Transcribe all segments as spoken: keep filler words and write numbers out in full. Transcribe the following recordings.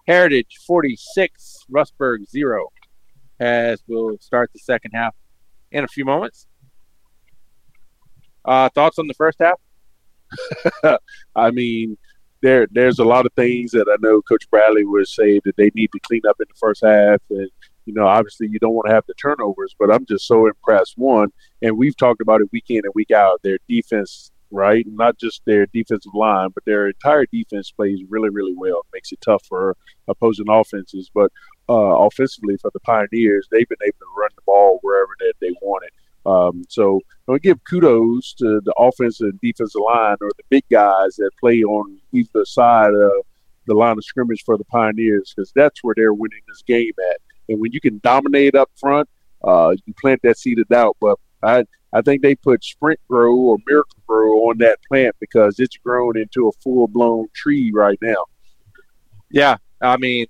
Heritage forty-six, Rustburg zero, as we'll start the second half in a few moments. Uh, thoughts on the first half? I mean, there there's a lot of things that I know Coach Bradley would say that they need to clean up in the first half. And, you know, obviously you don't want to have the turnovers, but I'm just so impressed. One, and we've talked about it week in and week out, their defense, right? Not just their defensive line, but their entire defense plays really, really well. It makes it tough for opposing offenses. But uh, offensively for the Pioneers, they've been able to run the ball wherever that they want it. Um, so I'm going to give kudos to the offensive and defensive line, or the big guys that play on either side of the line of scrimmage for the Pioneers, because that's where they're winning this game at. And when you can dominate up front, uh, you plant that seed of doubt. But I I think they put Sprint Grow or Miracle Grow on that plant because it's grown into a full-blown tree right now. Yeah, I mean,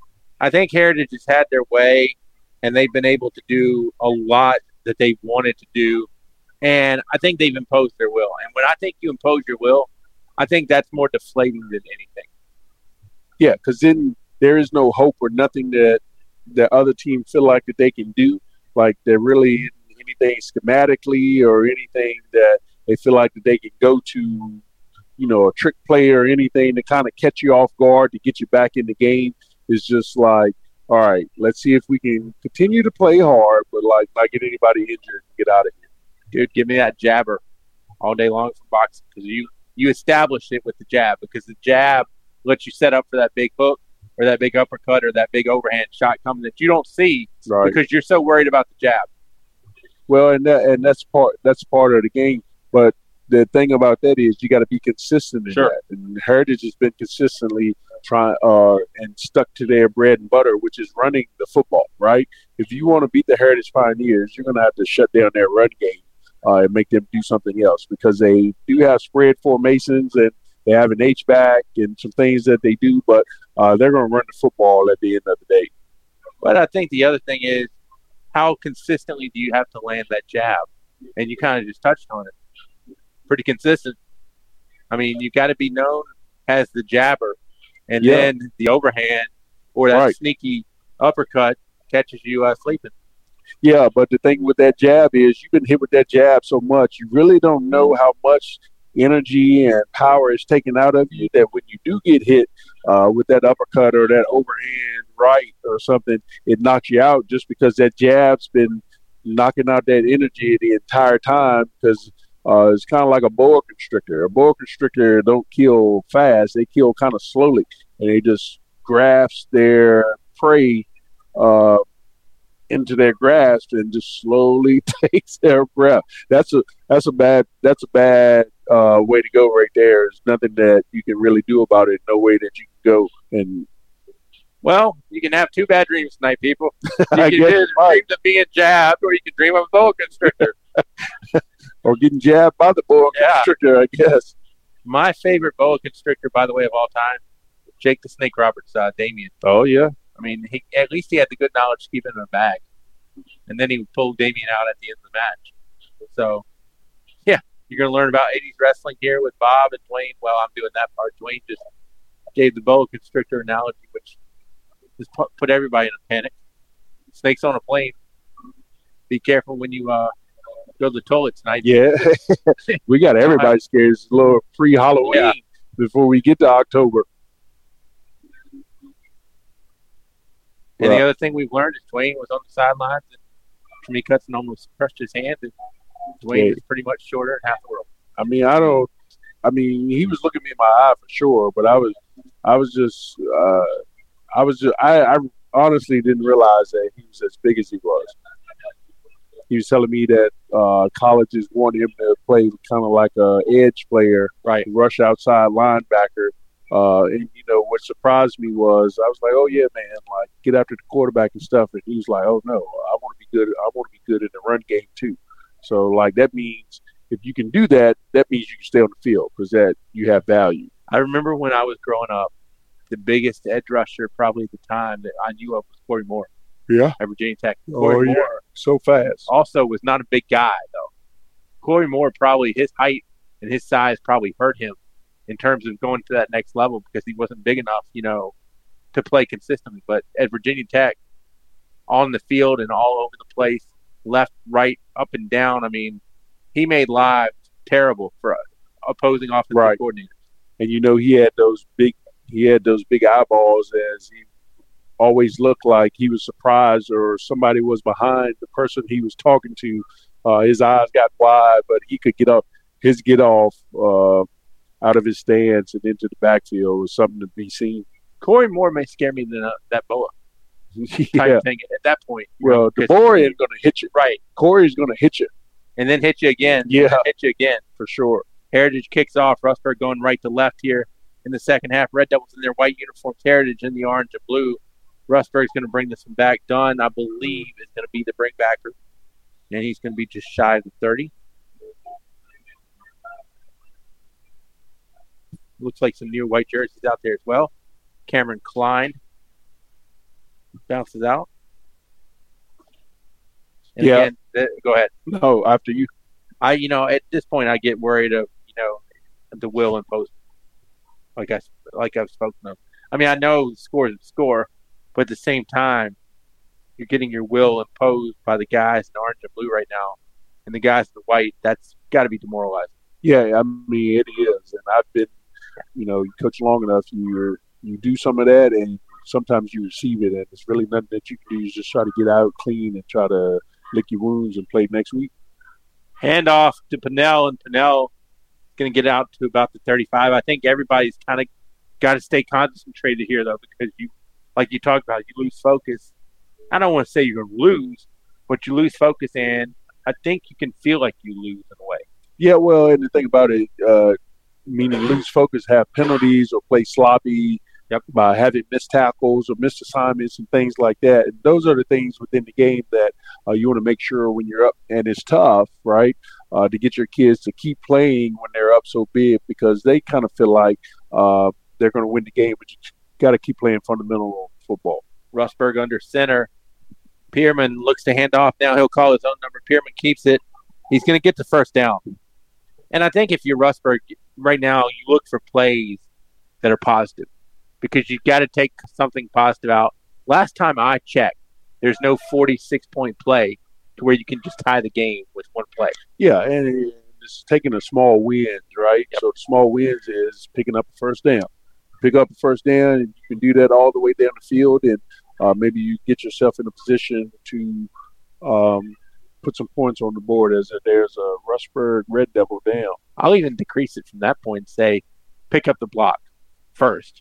I think Heritage has had their way, and they've been able to do a lot that they wanted to do, and I think they've imposed their will. And when I think you impose your will, I think that's more deflating than anything. Yeah, because then there is no hope or nothing that the other team feel like that they can do, like they're really anything schematically or anything that they feel like that they can go to, you know, a trick play or anything to kind of catch you off guard to get you back in the game. Is just like, all right, let's see if we can continue to play hard, but like not get anybody injured and get out of here. Dude, give me that jabber all day long for boxing, because you, you establish it with the jab, because the jab lets you set up for that big hook or that big uppercut or that big overhand shot coming that you don't see, right, because you're so worried about the jab. Well, and that, and that's part that's part of the game. But the thing about that is you got to be consistent in sure. that. And Heritage has been consistently trying uh, and stuck to their bread and butter, which is running the football, right? If you want to beat the Heritage Pioneers, you're going to have to shut down their run game uh, and make them do something else, because they do have spread formations and they have an H-back and some things that they do, but uh, they're going to run the football at the end of the day. But I think the other thing is, how consistently do you have to land that jab? And you kind of just touched on it. Pretty consistent. I mean, you got to be known as the jabber, and yeah. then the overhand or that right. sneaky uppercut catches you uh, sleeping. Yeah, but the thing with that jab is you've been hit with that jab so much, you really don't know how much energy and power is taken out of you, that when you do get hit uh, with that uppercut or that overhand right or something, it knocks you out just because that jab's been knocking out that energy the entire time, because uh, it's kind of like a boa constrictor. A boa constrictor don't kill fast. They kill kind of slowly, and they just grasp their prey uh, into their grasp and just slowly takes their breath. That's a that's a bad that's a bad uh, way to go right there. There's nothing that you can really do about it. No way that you can go. And well, you can have two bad dreams tonight, people. You I can guess dream right. of being jabbed, or you can dream of a boa constrictor. Or getting jabbed by the boa yeah. constrictor, I guess. My favorite boa constrictor, by the way, of all time, Jake the Snake Roberts, uh, Damien. Oh, yeah. I mean, he, at least he had the good knowledge to keep it in a bag. And then he would pull Damien out at the end of the match. So, yeah, you're going to learn about eighties wrestling here with Bob and Dwayne. Well, I'm doing that part. Dwayne just gave the boa constrictor analogy, which just put, put everybody in a panic. Snakes on a plane. Be careful when you uh, go to the toilet tonight. Yeah. We got everybody scared. It's a little pre-Halloween yeah. before we get to October. And the other thing we've learned is Dwayne was on the sidelines, and Tremaine Cutson almost crushed his hand, and Dwayne yeah. is pretty much shorter than half the world. I mean, I don't – I mean, he was looking me in my eye for sure, but I was I was just uh, – I was just – I I honestly didn't realize that he was as big as he was. He was telling me that uh, colleges wanted him to play kind of like a edge player, right? Rush outside linebacker. Uh, and, you know, what surprised me was I was like, oh, yeah, man, like, get after the quarterback and stuff. And he was like, oh, no, I want to be good. I want to be good in the run game, too. So, like, that means if you can do that, that means you can stay on the field because that you have value. I remember when I was growing up, the biggest edge rusher probably at the time that I knew of was Corey Moore. Yeah. At Virginia Tech. Corey oh, Moore, yeah. So fast. Also was not a big guy, though. Corey Moore probably, his height and his size probably hurt him in terms of going to that next level because he wasn't big enough, you know, to play consistently. But at Virginia Tech, on the field and all over the place, left, right, up and down, I mean, he made lives terrible for opposing offensive right. coordinators. And, you know, he had those big he had those big eyeballs as he always looked like he was surprised or somebody was behind the person he was talking to. Uh, his eyes got wide, but he could get up his get off uh, out of his stance and into the backfield was something to be seen. Corey Moore may scare me than uh, that Boa type yeah. thing at that point. Well, DeBoer ain't going to hit you. Right. Corey's going to hit you. And then hit you again. Yeah. Hit you again. For sure. Heritage kicks off. Rustburg going right to left here in the second half. Red Devils in their white uniforms. Heritage in the orange and blue. Rustburg's going to bring this one back. Dunn, I believe, is going to be the bringbacker. And he's going to be just shy of the thirty. Looks like some new white jerseys out there as well. Cameron Klein bounces out. And yeah. Again, th- go ahead. No, after you. I, you know, at this point, I get worried of, you know, the will imposed. Like I, like I've spoken of. I mean, I know the score is the score, but at the same time, you're getting your will imposed by the guys in orange and blue right now, and the guys in the white. That's got to be demoralizing. Yeah, I mean, it is. And I've been, you know, you coach long enough, you you do some of that, and sometimes you receive it, and it's really nothing that you can do. You just try to get out clean and try to lick your wounds and play next week. Hand off to Pinnell, and Pinnell is going to get out to about the thirty-five. I think everybody's kind of got to stay concentrated here, though, because you, like you talked about, you lose focus. I don't want to say you're going to lose, but you lose focus, and I think you can feel like you lose in a way. Yeah, well, and the thing about it, uh, meaning lose focus, have penalties or play sloppy yep. by having missed tackles or missed assignments and things like that. And those are the things within the game that uh, you want to make sure when you're up. And it's tough, right, uh, to get your kids to keep playing when they're up so big because they kind of feel like uh, they're going to win the game, but you got to keep playing fundamental football. Rustburg under center. Pierman looks to hand off. Now he'll call his own number. Pierman keeps it. He's going to get the first down. And I think if you're Rustburg right now, you look for plays that are positive because you've got to take something positive out. Last time I checked, there's no forty-six point play to where you can just tie the game with one play. Yeah, and it's taking a small wins, right? Yep. So the small wins is picking up a first down. Pick up a first down, and you can do that all the way down the field, and uh, maybe you get yourself in a position to um, put some points on the board as if there's a Rustburg Red Devil down. I'll even decrease it from that point and say pick up the block first.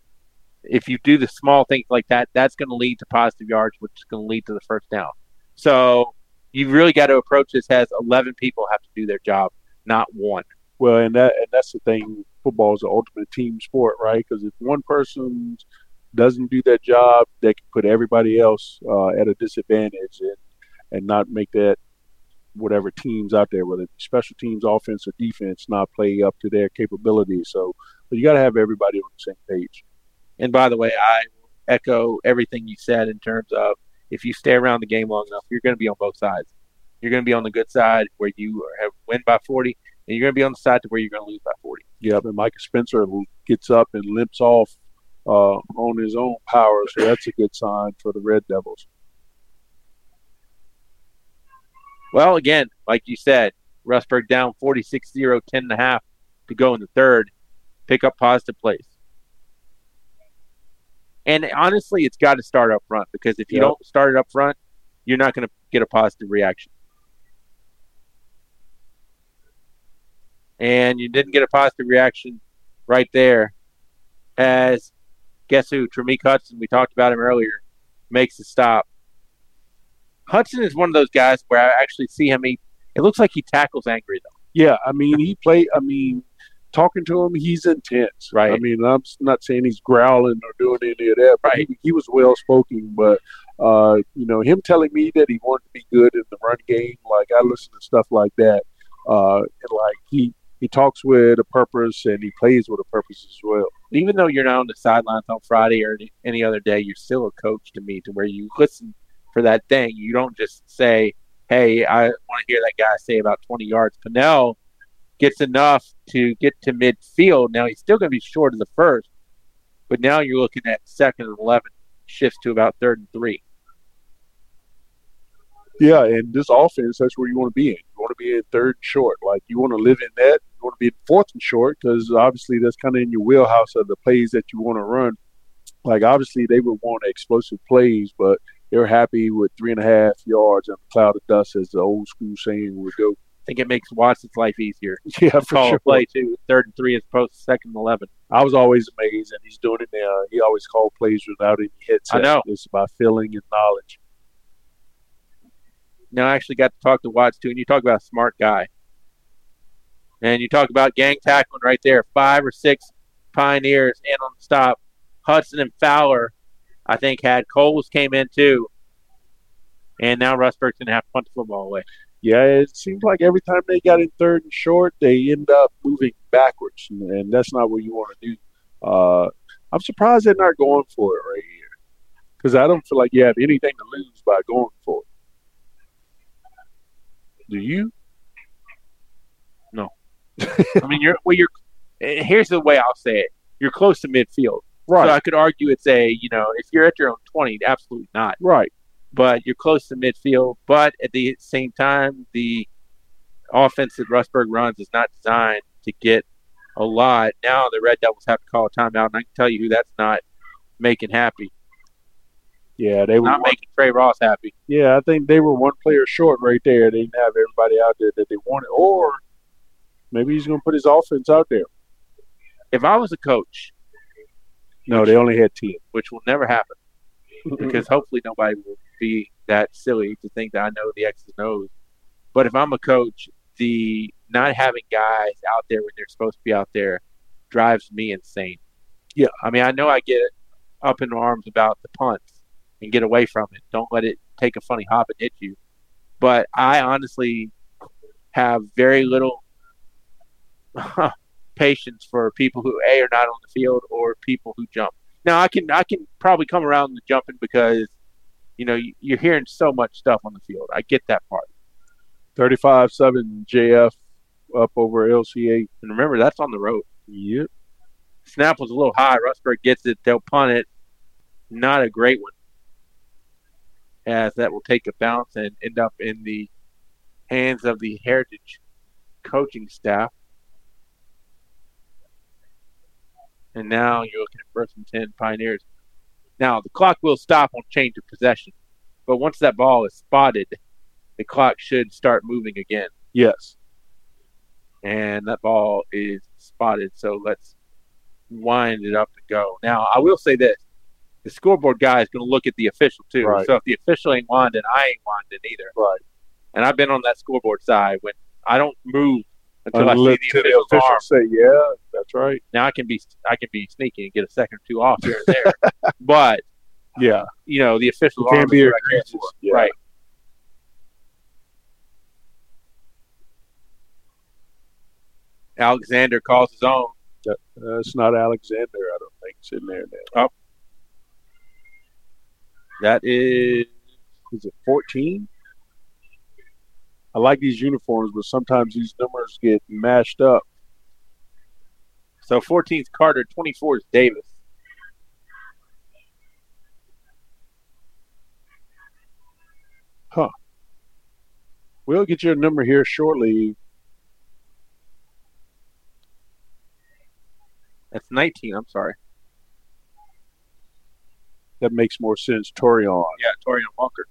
If you do the small things like that, that's going to lead to positive yards, which is going to lead to the first down. So you've really got to approach this as eleven people have to do their job, not one. Well, and that and that's the thing. Football is an ultimate team sport, right? Because if one person doesn't do that job, they can put everybody else uh, at a disadvantage and, and not make that whatever teams out there, whether it's special teams, offense, or defense, not play up to their capabilities. So but you got to have everybody on the same page. And by the way, I echo everything you said in terms of if you stay around the game long enough, you're going to be on both sides. You're going to be on the good side where you have win by forty, and you're going to be on the side to where you're going to lose by forty. Yep, and Micah Spencer gets up and limps off uh, on his own power, so that's a good sign for the Red Devils. Well, again, like you said, Rustburg down forty-six zero, ten and a half to go in the third. Pick up positive plays. And honestly, it's got to start up front because if you yep. don't start it up front, you're not going to get a positive reaction. And you didn't get a positive reaction right there as, guess who, Tremeke Hudson, we talked about him earlier, makes the stop. Hudson is one of those guys where I actually see him, he, it looks like he tackles angry, though. Yeah, I mean, he played, I mean, talking to him, he's intense. Right. I mean, I'm not saying he's growling or doing any of that, but right. he, he was well-spoken. But, uh, you know, him telling me that he wanted to be good in the run game, like, I listen to stuff like that. Uh, and, like, he, he talks with a purpose and he plays with a purpose as well. Even though you're not on the sidelines on Friday or any other day, you're still a coach to me to where you listen for that thing. You don't just say, hey, I want to hear that guy say about twenty yards. Pinnell gets enough to get to midfield. Now, he's still going to be short of the first, But now you're looking at second and eleven shifts to about third and three. Yeah, and this offense, that's where you want to be in. You want to be in third and short. Like, you want to live in that. You want to be in fourth and short because obviously that's kind of in your wheelhouse of the plays that you want to run. Like, obviously they would want explosive plays, but they're happy with three and a half yards and a cloud of dust, as the old school saying would go. I think it makes Watson's life easier. Yeah, for Call sure. a play too, third and three as opposed to second and eleven. I was always amazed, and he's doing it now. He always called plays without any headset. I know. It's about feeling and knowledge. Now I actually got to talk to Watts too, and you talk about a smart guy. And you talk about gang tackling right there. Five or six Pioneers in on the stop. Hudson and Fowler, I think, had. Coles came in too. And now Rustburg's going to have to punt the football away. Yeah, it seems like every time they got in third and short, they end up moving backwards, and, and that's not what you want to do. Uh, I'm surprised they're not going for it right here because I don't feel like you have anything to lose by going for it. Do you? No. I mean, you're well. You're. Here's the way I'll say it. You're close to midfield, right? So I could argue it's a. You know, if you're at your own twenty, absolutely not. Right. But you're close to midfield. But at the same time, the offense that Rustburg runs is not designed to get a lot. Now the Red Devils have to call a timeout, and I can tell you who that's not making happy. Yeah, they were not one, making Trey Ross happy. Yeah, I think they were one player short right there. They didn't have everybody out there that they wanted. Or maybe he's going to put his offense out there. If I was a coach. No, which, they only had ten. Which will never happen. Because hopefully nobody will be that silly to think that I know the X's and O's. But if I'm a coach, the not having guys out there when they're supposed to be out there drives me insane. Yeah. I mean, I know I get up in arms about the punts and get away from it. Don't let it take a funny hop and hit you. But I honestly have very little patience for people who, A, are not on the field or people who jump. Now, I can I can probably come around the jumping because, you know, you're hearing so much stuff on the field. I get that part. thirty-five seven J F up over L C eight. And remember, that's on the road. Yep. Snap was a little high. Rustburg gets it. They'll punt it. Not a great one. As that will take a bounce and end up in the hands of the Heritage coaching staff. And now you're looking at first and ten Pioneers. Now, the clock will stop on change of possession. But once that ball is spotted, the clock should start moving again. Yes. And that ball is spotted, so let's wind it up and go. Now, I will say this. The scoreboard guy is going to look at the official, too. Right. So if the official ain't winding, I ain't winding either. Right. And I've been on that scoreboard side when I don't move until Unless I see the official's the official arm. say, yeah, that's right. Now I can be I can be sneaky and get a second or two off here and there. But, yeah, you know, the official can't arm be is what I care egregious. for. Yeah. Right. Alexander calls his own. That, uh, it's not Alexander, I don't think. It's in there now. Oh. That is Is it fourteen? I like these uniforms, but sometimes these numbers get mashed up. So fourteen is Carter, twenty-four is Davis. Huh. We'll get you a number here shortly. That's nineteen, I'm sorry. That makes more sense. Torion. Yeah, Torian Walker.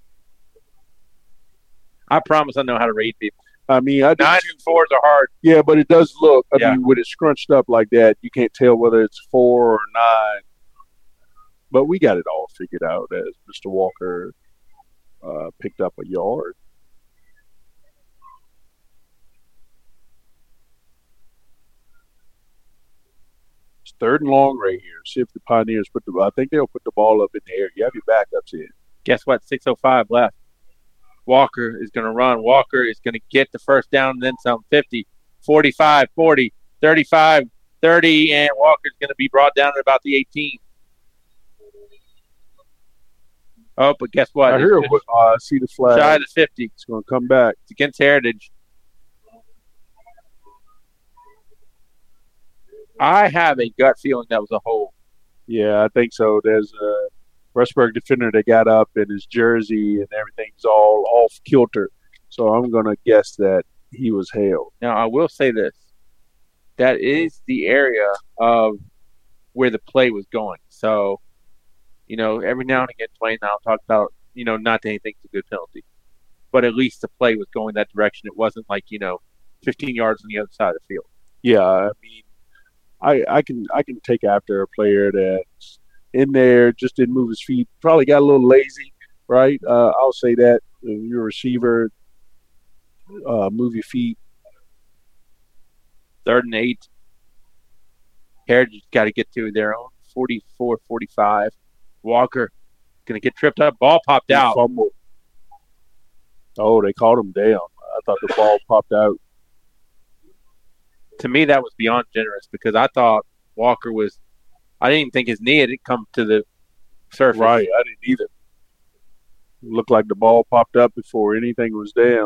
I promise I know how to read people. I mean, I do Nines and fours are hard. Yeah, but it does look, I Yeah. mean, with it scrunched up like that, you can't tell whether it's four or nine. But we got it all figured out as Mister Walker uh, picked up a yard. It's third and long right here. See if the Pioneers put the – I think they'll put the ball up in the air. You have your backups in. Guess what? six oh five left. Walker is going to run. Walker is going to get the first down and then some. fifty, forty-five, forty, thirty-five, thirty, and Walker's going to be brought down at about the eighteen. Oh, but guess what? I hear it. Uh, I see the flag. Shy of the fifty. It's going to come back. It's against Heritage. I have a gut feeling that was a hold. Yeah, I think so. There's a Rustburg defender that got up in his jersey and everything's all off kilter. So I'm going to guess that he was held. Now, I will say this. That is the area of where the play was going. So, you know, every now and again, Dwayne and I'll talk about, you know, not that anything's a good penalty. But at least the play was going that direction. It wasn't like, you know, fifteen yards on the other side of the field. Yeah, I mean, I, I can I can take after a player that's in there, just didn't move his feet, probably got a little lazy, right? Uh, I'll say that. If you're a receiver, uh, move your feet. Third and eight. Heritage got to get to their own forty-four forty-five. Walker going to get tripped up. Ball popped He out. fumbled. Oh, they called him down. I thought the ball popped out. To me, that was beyond generous because I thought Walker was – I didn't even think his knee had come to the surface. Right, I didn't either. It looked like the ball popped up before anything was down.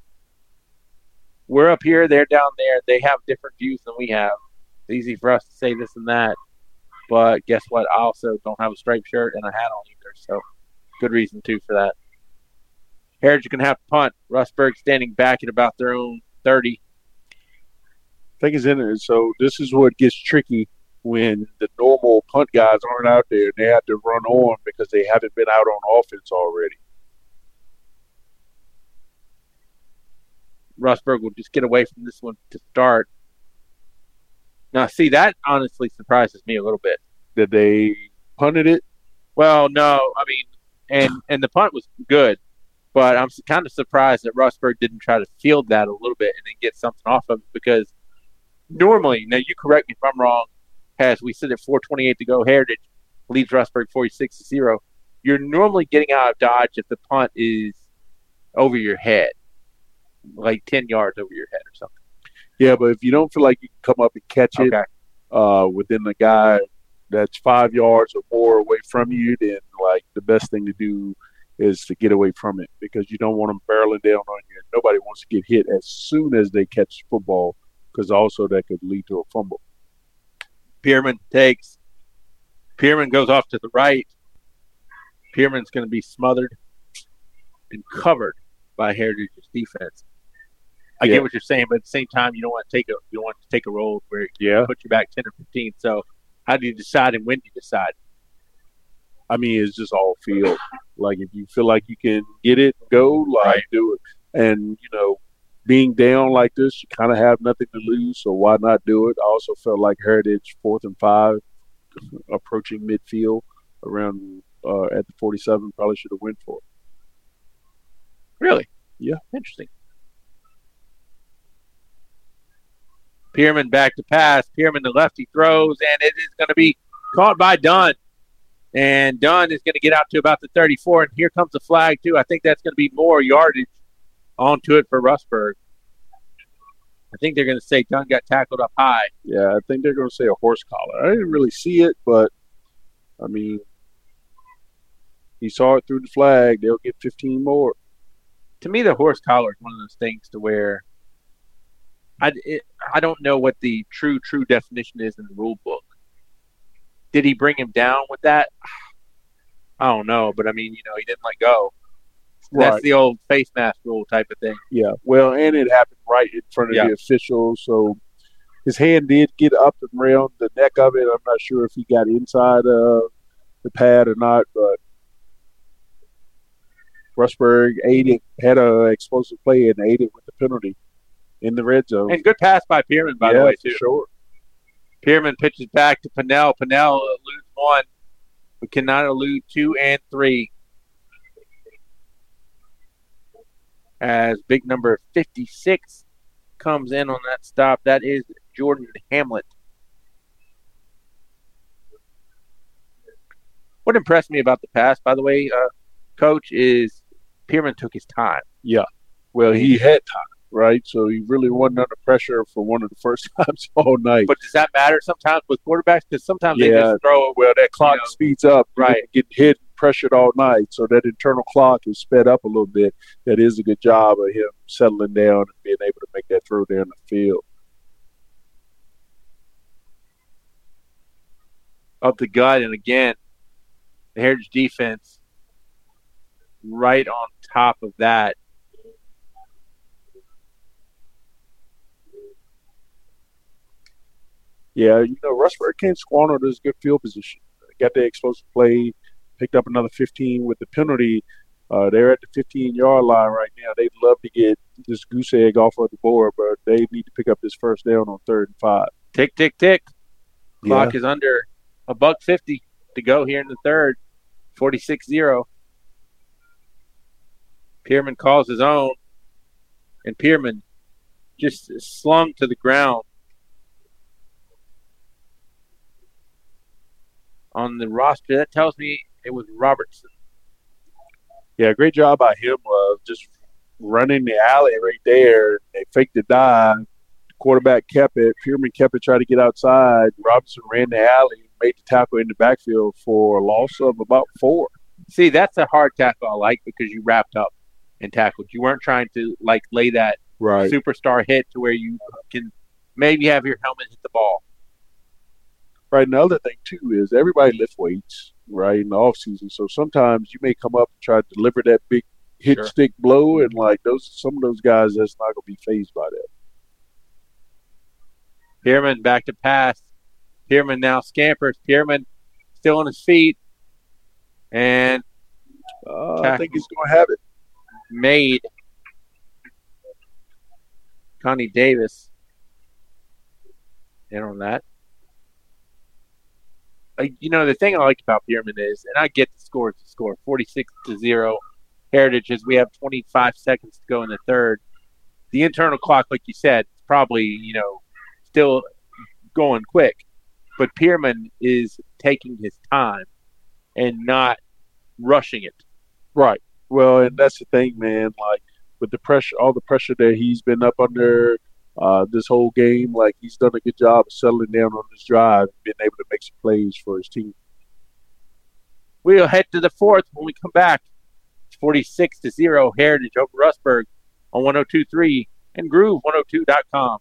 We're up here, they're down there. They have different views than we have. It's easy for us to say this and that. But guess what? I also don't have a striped shirt and a hat on either. So good reason, too, for that. Heritage going to have to punt. Rustburg standing back at about their own thirty. I think it's in it. So this is what gets tricky when the normal punt guys aren't out there and they have to run on because they haven't been out on offense already. Rustburg will just get away from this one to start. Now, see, that honestly surprises me a little bit. That they punted it? Well, no. I mean, and, and the punt was good, but I'm kind of surprised that Rustburg didn't try to field that a little bit and then get something off of it because normally, now you correct me if I'm wrong, as we sit at four twenty-eight to go, Heritage leads Rustburg forty-six to zero. You're normally getting out of dodge if the punt is over your head, like ten yards over your head or something. Yeah, but if you don't feel like you can come up and catch it Okay. uh, within the guy that's five yards or more away from you, then like the best thing to do is to get away from it because you don't want them barreling down on you. Nobody wants to get hit as soon as they catch football because also that could lead to a fumble. Pierman takes. Pierman goes off to the right. Pierman's going to be smothered and covered by Heritage's defense. I Yeah. get what you're saying, but at the same time, you don't want to take a you don't want to take a roll where it Yeah. puts you back ten or fifteen. So, how do you decide and when do you decide? I mean, it's just all field. Like if you feel like you can get it, go, like Right. do it. And you know, being down like this, you kind of have nothing to lose, so why not do it? I also felt like Heritage fourth and five, approaching midfield around uh, at the forty-seven, probably should have went for it. Really? Yeah. Interesting. Pierman back to pass. Pierman the lefty throws, and it is going to be caught by Dunn. And Dunn is going to get out to about the thirty-four, and here comes the flag, too. I think that's going to be more yardage onto it for Rustburg. I think they're going to say Dunn got tackled up high. Yeah, I think they're going to say a horse collar. I didn't really see it, but I mean, he saw it through the flag. They'll get fifteen more. To me, the horse collar is one of those things to where I, it, I don't know what the true, true definition is in the rule book. Did he bring him down with that? I don't know, but I mean, you know, he didn't let go. That's Right. the old face mask rule type of thing. Yeah, well, and it happened right in front of Yeah. the official, so his hand did get up and around the neck of it. I'm not sure if he got inside uh, the pad or not, but Rustburg aided, had a explosive play and aided with the penalty in the red zone. And good pass by Pierman, by yeah, the way, for too. sure. Pierman pitches back to Pinnell. Pinnell eludes one, but cannot elude two and three. As big number fifty-six comes in on that stop. That is Jordan Hamlet. What impressed me about the pass, by the way, uh, Coach, is Pierman took his time. Yeah. Well, he had time, right? So he really wasn't under pressure for one of the first times all night. But does that matter sometimes with quarterbacks? Because sometimes they Yeah. just throw it. Well, that clock You know, speeds up. You're right. gonna get hit and pressured all night. So that internal clock is sped up a little bit. That is a good job of him settling down and being able to make that throw down the field. up the gut. And again, the Heritage defense right on top of that. Yeah, you know, Rustburg can't squander this good field position. Got the explosive play, picked up another fifteen with the penalty. Uh, they're at the fifteen-yard line right now. They'd love to get this goose egg off of the board, but they need to pick up this first down on third and five. Tick, tick, tick. Clock Yeah. is under a buck fifty to go here in the third. forty-six zero. Pierman calls his own, and Pierman just slung to the ground. On the roster, that tells me it was Robertson. Yeah, great job by him of just running the alley right there. They faked the dive. The quarterback kept it. Pierman kept it, tried to get outside. Robinson ran the alley, made the tackle in the backfield for a loss of about four. See, that's a hard tackle I like because you wrapped up and tackled. You weren't trying to, like, lay that Right. superstar hit to where you can maybe have your helmet hit the ball. Right. And the other thing, too, is everybody lifts weights, right, in the offseason. So sometimes you may come up and try to deliver that big hit Sure. stick blow, and, like, those some of those guys, that's not going to be fazed by that. Pierman back to pass. Pierman now scampers. Pierman still on his feet. And Uh, I think he's going to have it. made Connie Davis in on that. Like, you know, the thing I like about Pierman is, and I get the score to score, forty-six to zero. Heritage as we have twenty-five seconds to go in the third. The internal clock, like you said, is probably, you know, still going quick. But Pierman is taking his time and not rushing it. Right. Well, and that's the thing, man. Like, with the pressure, all the pressure that he's been up under uh, this whole game, like, he's done a good job of settling down on this drive and being able to make some plays for his team. We'll head to the fourth when we come back. It's forty-six to zero Heritage over Rustburg on one oh two point three and groove one oh two dot com.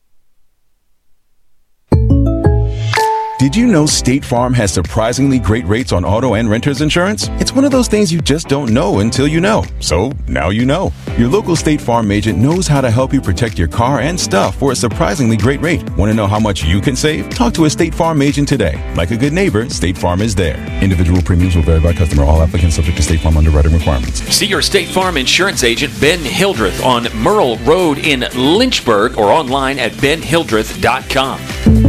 Did you know State Farm has surprisingly great rates on auto and renter's insurance? It's one of those things you just don't know until you know. So now you know. Your local State Farm agent knows how to help you protect your car and stuff for a surprisingly great rate. Want to know how much you can save? Talk to a State Farm agent today. Like a good neighbor, State Farm is there. Individual premiums will vary by customer. All applicants subject to State Farm underwriting requirements. See your State Farm insurance agent, Ben Hildreth, on Merle Road in Lynchburg or online at ben hildreth dot com.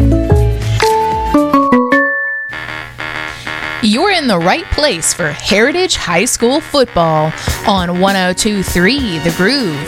You're in the right place for Heritage High School football on one oh two point three The Groove.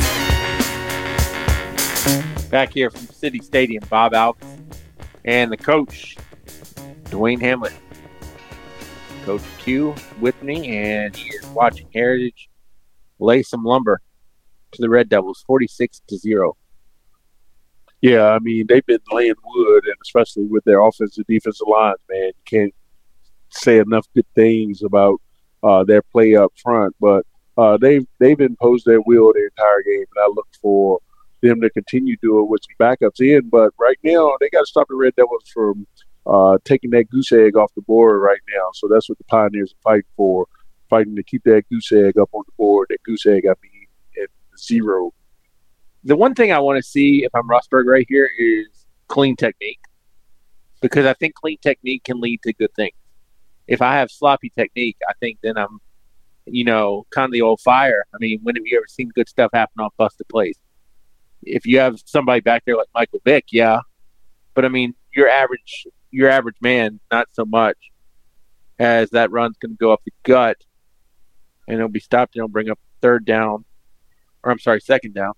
Back here from City Stadium, Bob Alves and the coach, Dwayne Hamlet. Coach Q with me, and he is watching Heritage lay some lumber to the Red Devils, forty-six to zero. Yeah, I mean, they've been laying wood, and especially with their offensive defensive lines, man. You can't say enough good things about uh, their play up front, but uh, they've they've imposed their will the entire game, and I look for them to continue doing with some backups in. But right now, they got to stop the Red Devils from uh, taking that goose egg off the board right now. So that's what the Pioneers are fighting for, fighting to keep that goose egg up on the board. That goose egg, I mean, at zero. The one thing I want to see if I'm Rustburg right here is clean technique, because I think clean technique can lead to good things. If I have sloppy technique, I think then I'm, you know, kind of the old fire. I mean, when have you ever seen good stuff happen on busted plays? If you have somebody back there like Michael Vick, yeah. But, I mean, your average your average man, not so much, as that run's going to go up the gut, and it'll be stopped, and it'll bring up third down, or I'm sorry, second down.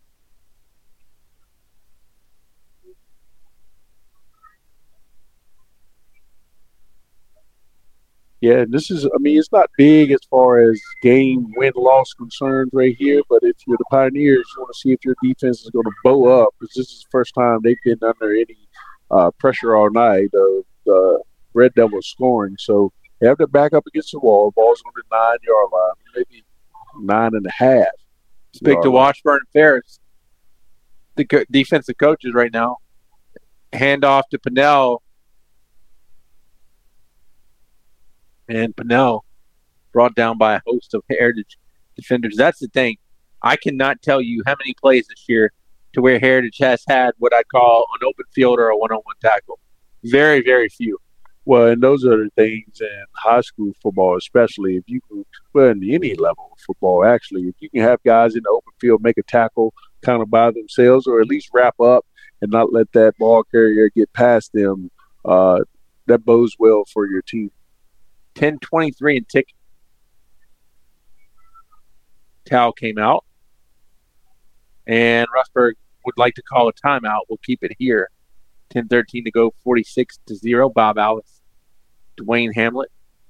Yeah, this is, I mean, it's not big as far as game win-loss concerns right here, but if you're the Pioneers, you want to see if your defense is going to bow up, because this is the first time they've been under any uh, pressure all night of the Red Devils scoring. So they have to back up against the wall. Ball's on the nine-yard line, maybe nine and a half. Speak to Washburn and Ferris, the co- defensive coaches right now. Hand off to Pinnell. And Pinnell brought down by a host of Heritage defenders. That's the thing. I cannot tell you how many plays this year to where Heritage has had what I call an open field or a one-on-one tackle. Very, very few. Well, and those are the things in high school football, especially if you can, well, in any level of football, actually, if you can have guys in the open field make a tackle kind of by themselves or at least wrap up and not let that ball carrier get past them, uh, that bodes well for your team. ten twenty-three and tick. Towel came out. And Rustburg would like to call a timeout. We'll keep it here. ten thirteen to go, forty-six to zero. Bob Alice, Dwayne Hamlet.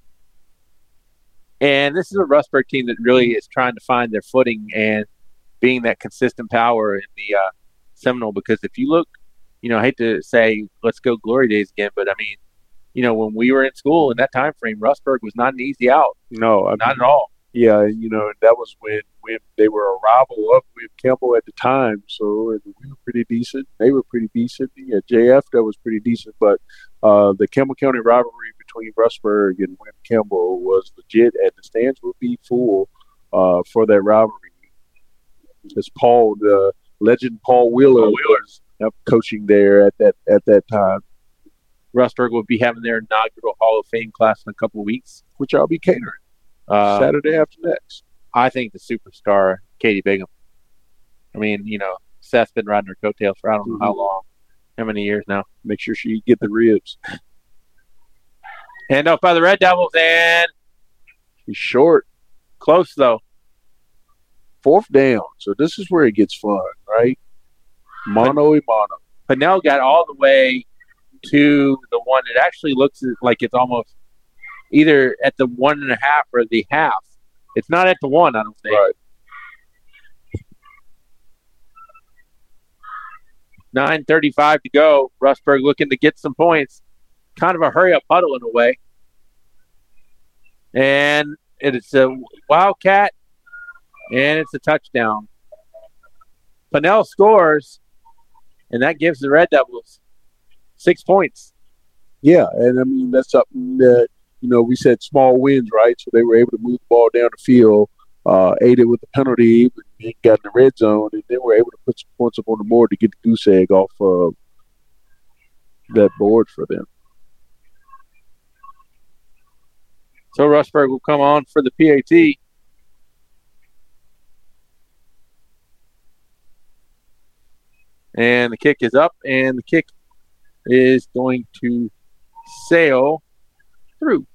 And this is a Rustburg team that really is trying to find their footing and being that consistent power in the uh, Seminole. Because if you look, you know, I hate to say let's go glory days again, but I mean, you know, when we were in school in that time frame, Rustburg was not an easy out. No, I not mean, at all. Yeah, you know, that was when, when they were a rival of William Campbell at the time. So and we were pretty decent. They were pretty decent. Yeah, J F, that was pretty decent. But uh, the Campbell County rivalry between Rustburg and William Campbell was legit, and the stands would be full uh, for that rivalry. As Paul, the legend Paul Wheeler, Paul Wheeler. was uh, coaching there at that at that time. Rustburg will be having their inaugural Hall of Fame class in a couple of weeks, which I'll be catering. Uh, Saturday after next. I think the superstar, Katie Bigham. I mean, you know, Seth's been riding her coattails for I don't know mm-hmm. how long, how many years now. Make sure she get the ribs. Hand off by the Red Devils, and he's short. Close, though. Fourth down. So this is where it gets fun, right? Mono a mono. Pinnell got all the way to the one. It actually looks like it's almost either at the one and a half or the half. It's not at the one, I don't think. Right. nine thirty-five to go. Rustburg looking to get some points. Kind of a hurry-up huddle in a way. And it's a Wildcat, and it's a touchdown. Pinnell scores, and that gives the Red Devils six points. Yeah, and I mean, that's something that, you know, we said small wins, right? So they were able to move the ball down the field, uh, aided with the penalty, and got in the red zone, and they were able to put some points up on the board to get the goose egg off of that board for them. So Rustburg will come on for the P A T. And the kick is up, and the kick is going to sail through.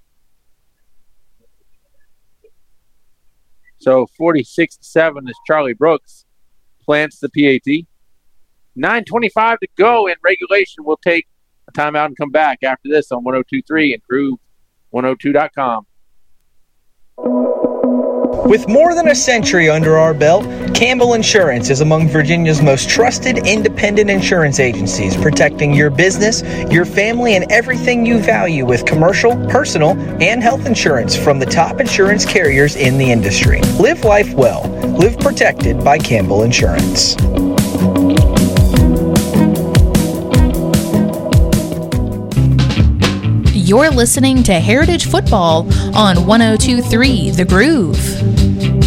So forty-six to seven as Charlie Brooks plants the P A T. nine twenty-five to go in regulation. We'll take a timeout and come back after this on one oh two point three and Groove one oh two dot com. With more than a century under our belt, Campbell Insurance is among Virginia's most trusted independent insurance agencies, protecting your business, your family, and everything you value with commercial, personal, and health insurance from the top insurance carriers in the industry. Live life well. Live protected by Campbell Insurance. You're listening to Heritage Football on one oh two point three The Groove.